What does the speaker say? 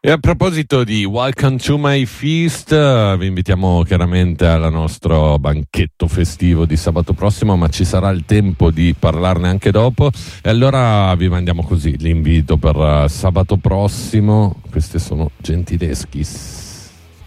E a proposito di Welcome to My Feast, vi invitiamo chiaramente al nostro banchetto festivo di sabato prossimo, ma ci sarà il tempo di parlarne anche dopo. E allora vi mandiamo così l'invito per sabato prossimo. Questi sono Gentileschi.